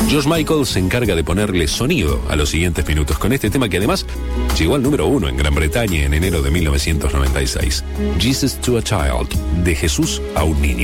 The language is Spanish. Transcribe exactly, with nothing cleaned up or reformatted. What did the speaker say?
George Michael se encarga de ponerle sonido a los siguientes minutos con este tema que además llegó al número uno en Gran Bretaña en enero de mil novecientos noventa y seis. Jesus to a Child, de Jesús a un niño.